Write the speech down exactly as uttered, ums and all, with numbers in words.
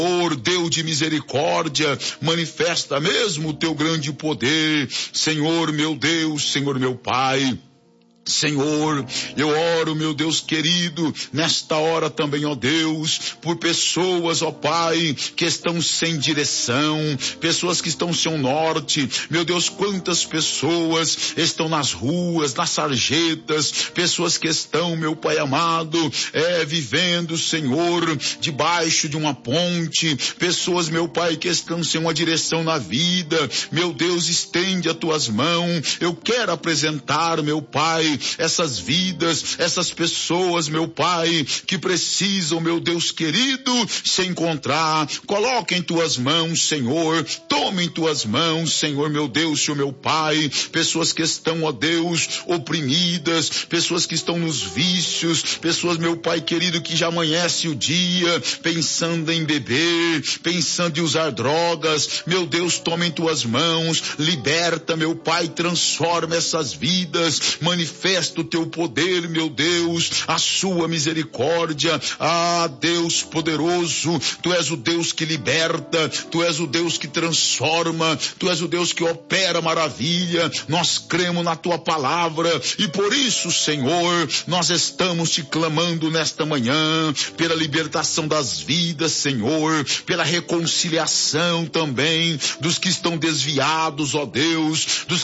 Senhor, Deus de misericórdia, manifesta mesmo o teu grande poder, Senhor meu Deus, Senhor meu Pai. Senhor, eu oro, meu Deus querido, nesta hora também, ó Deus, por pessoas, ó Pai, que estão sem direção, pessoas que estão sem norte. Meu Deus, quantas pessoas estão nas ruas, nas sarjetas, pessoas que estão, meu Pai amado, é, vivendo, Senhor, debaixo de uma ponte, pessoas, meu Pai, que estão sem uma direção na vida. Meu Deus, estende as tuas mãos. Eu quero apresentar, meu Pai, essas vidas, essas pessoas, meu Pai, que precisam, meu Deus querido, se encontrar. Coloca em tuas mãos, Senhor, toma em tuas mãos, Senhor, meu Deus, Senhor, meu Pai, pessoas que estão, ó Deus, oprimidas, pessoas que estão nos vícios, pessoas, meu Pai querido, que já amanhece o dia pensando em beber, pensando em usar drogas. Meu Deus, toma em tuas mãos, liberta, meu Pai, transforma essas vidas, manifesta o teu poder, meu Deus, a sua misericórdia. Ah, Deus poderoso, tu és o Deus que liberta, tu és o Deus que transforma, tu és o Deus que opera maravilha. Nós cremos na tua palavra e por isso, Senhor, nós estamos te clamando nesta manhã pela libertação das vidas, Senhor, pela reconciliação também dos que estão desviados, ó Deus, dos